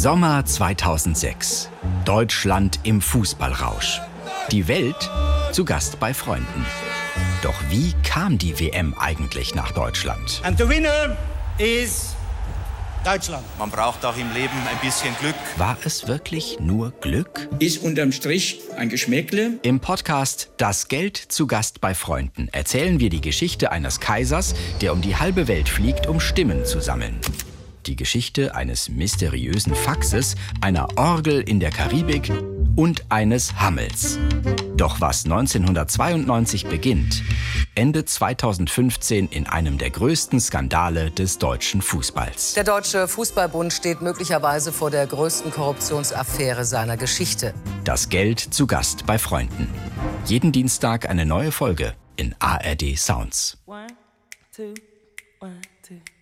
Sommer 2006. Deutschland im Fußballrausch. Die Welt zu Gast bei Freunden. Doch wie kam die WM eigentlich nach Deutschland? And the winner is Deutschland. Man braucht auch im Leben ein bisschen Glück. War es wirklich nur Glück? Ist unterm Strich ein Geschmäckle. Im Podcast Das Geld zu Gast bei Freunden erzählen wir die Geschichte eines Kaisers, der um die halbe Welt fliegt, um Stimmen zu sammeln. Die Geschichte eines mysteriösen Faxes, einer Orgel in der Karibik und eines Hammels. Doch was 1992 beginnt, endet 2015 in einem der größten Skandale des deutschen Fußballs. Der Deutsche Fußballbund steht möglicherweise vor der größten Korruptionsaffäre seiner Geschichte. Das Geld zu Gast bei Freunden. Jeden Dienstag eine neue Folge in ARD Sounds. 1, 2, 1, 2